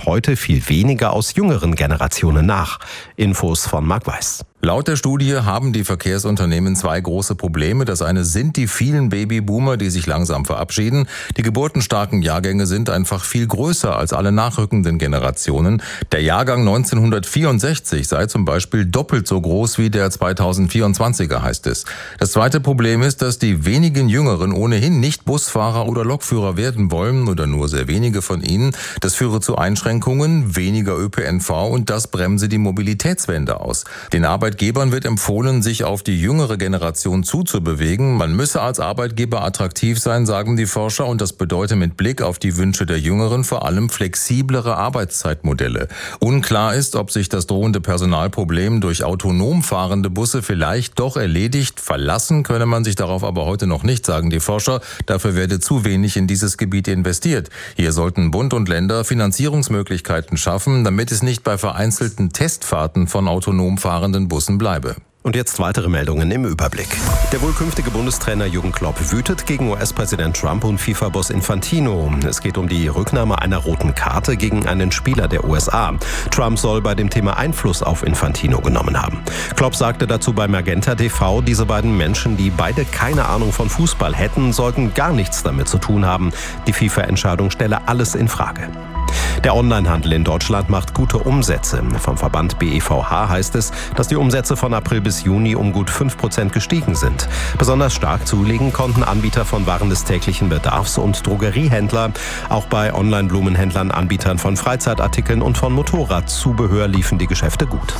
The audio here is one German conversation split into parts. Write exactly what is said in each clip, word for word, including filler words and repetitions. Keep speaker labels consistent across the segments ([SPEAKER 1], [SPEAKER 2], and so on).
[SPEAKER 1] heute viel weniger aus jüngeren Generationen nach. Infos von Marc Weiß.
[SPEAKER 2] Laut der Studie haben die Verkehrsunternehmen zwei große Probleme. Das eine sind die vielen Babyboomer, die sich langsam verabschieden. Die geburtenstarken Jahrgänge sind einfach viel größer als alle nachrückenden Generationen. Der Jahrgang neunzehnhundertvierundsechzig sei zum Beispiel doppelt so groß wie der zweitausendvierundzwanziger, heißt es. Das zweite Problem ist, dass die wenigen Jüngeren ohnehin nicht Busfahrer oder Lokführer werden wollen oder nur sehr wenige von ihnen. Das führe zu Einschränkungen, weniger Ö P N V und das bremse die Mobilitätswende aus. Den Arbeitgebern wird empfohlen, sich auf die jüngere Generation zuzubewegen. Man müsse als Arbeitgeber attraktiv sein, sagen die Forscher, und das bedeutet mit Blick auf die Wünsche der Jüngeren vor allem flexiblere Arbeitszeitmodelle. Unklar ist, ob sich das drohende Personalproblem durch autonom fahrende Busse vielleicht doch erledigt. Verlassen könne man sich darauf aber heute noch nicht, sagen die Forscher. Dafür werde zu wenig in dieses Gebiet investiert. Hier sollten Bund und Länder Finanzierungsmöglichkeiten schaffen, damit es nicht bei vereinzelten Testfahrten von autonom fahrenden Bussen bleibe.
[SPEAKER 1] Und jetzt weitere Meldungen im Überblick. Der wohl künftige Bundestrainer Jürgen Klopp wütet gegen U S-Präsident Trump und FIFA-Boss Infantino. Es geht um die Rücknahme einer roten Karte gegen einen Spieler der U S A. Trump soll bei dem Thema Einfluss auf Infantino genommen haben. Klopp sagte dazu bei Magenta T V, diese beiden Menschen, die beide keine Ahnung von Fußball hätten, sollten gar nichts damit zu tun haben. Die FIFA-Entscheidung stelle alles in Frage. Der Onlinehandel in Deutschland macht gute Umsätze. Vom Verband B E V H heißt es, dass die Umsätze von April bis Juni um gut fünf Prozent gestiegen sind. Besonders stark zulegen konnten Anbieter von Waren des täglichen Bedarfs und Drogeriehändler. Auch bei Online-Blumenhändlern, Anbietern von Freizeitartikeln und von Motorradzubehör liefen die Geschäfte gut.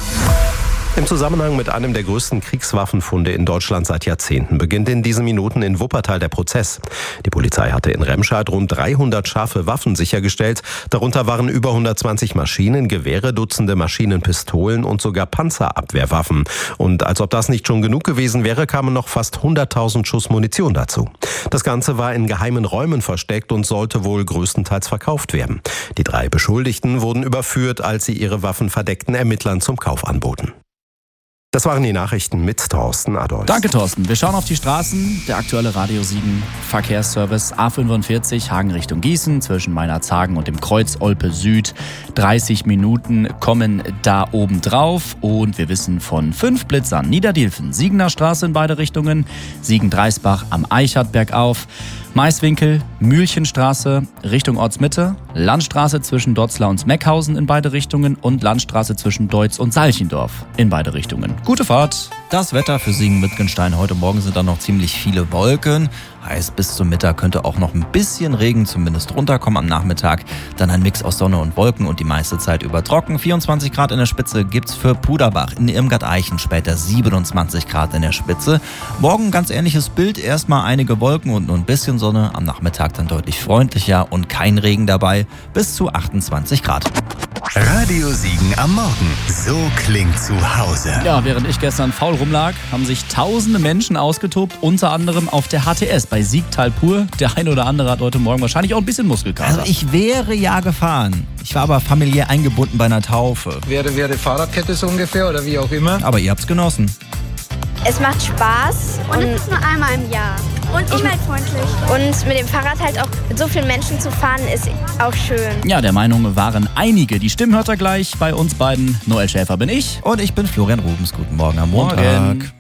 [SPEAKER 1] Im Zusammenhang mit einem der größten Kriegswaffenfunde in Deutschland seit Jahrzehnten beginnt in diesen Minuten in Wuppertal der Prozess. Die Polizei hatte in Remscheid rund dreihundert scharfe Waffen sichergestellt. Darunter waren über hundertzwanzig Maschinen, Gewehre, Dutzende Maschinenpistolen und sogar Panzerabwehrwaffen. Und als ob das nicht schon genug gewesen wäre, kamen noch fast hunderttausend Schuss Munition dazu. Das Ganze war in geheimen Räumen versteckt und sollte wohl größtenteils verkauft werden. Die drei Beschuldigten wurden überführt, als sie ihre Waffen verdeckten Ermittlern zum Kauf anboten. Das waren die Nachrichten mit Thorsten Adolf.
[SPEAKER 3] Danke, Thorsten. Wir schauen auf die Straßen. Der aktuelle Radio sieben Verkehrsservice A fünfundvierzig Hagen Richtung Gießen zwischen Meinerzhagen und dem Kreuz Olpe Süd. dreißig Minuten kommen da oben drauf. Und wir wissen von fünf Blitzern. Niederdilfen, Siegener Straße in beide Richtungen. Siegen-Dreisbach am Eichert bergauf. Maiswinkel, Mühlchenstraße Richtung Ortsmitte, Landstraße zwischen Dotzlar und Smeckhausen in beide Richtungen und Landstraße zwischen Deutz und Salchendorf in beide Richtungen. Gute Fahrt!
[SPEAKER 4] Das Wetter für Siegen-Wittgenstein. Heute Morgen sind da noch ziemlich viele Wolken. Heißt, bis zum Mittag könnte auch noch ein bisschen Regen zumindest runterkommen am Nachmittag. Dann ein Mix aus Sonne und Wolken und die meiste Zeit über trocken. vierundzwanzig Grad in der Spitze gibt's für Puderbach. In Irmgard-Eichen später siebenundzwanzig Grad in der Spitze. Morgen ganz ähnliches Bild. Erstmal einige Wolken und nur ein bisschen Sonne. Am Nachmittag dann deutlich freundlicher und kein Regen dabei. Bis zu achtundzwanzig Grad.
[SPEAKER 5] Radio Siegen am Morgen. So klingt zu Hause.
[SPEAKER 3] Ja, während ich gestern faul rumlag, haben sich tausende Menschen ausgetobt, unter anderem auf der H T S bei Siegtal pur. Der eine oder andere hat heute Morgen wahrscheinlich auch ein bisschen Muskelkater.
[SPEAKER 4] Also ich wäre ja gefahren. Ich war aber familiär eingebunden bei einer Taufe.
[SPEAKER 6] Wäre, wäre Fahrradkette so ungefähr oder wie auch immer.
[SPEAKER 4] Aber ihr habt's genossen.
[SPEAKER 7] Es macht Spaß
[SPEAKER 8] und, und es ist nur einmal im Jahr. Und umweltfreundlich.
[SPEAKER 7] Und mit dem Fahrrad halt auch mit so vielen Menschen zu fahren, ist auch schön.
[SPEAKER 3] Ja, der Meinung waren einige. Die Stimmen hört ihr gleich bei uns beiden. Noel Schäfer bin ich.
[SPEAKER 4] Und ich bin Florian Rubens. Guten Morgen am Montag.
[SPEAKER 3] Morgen.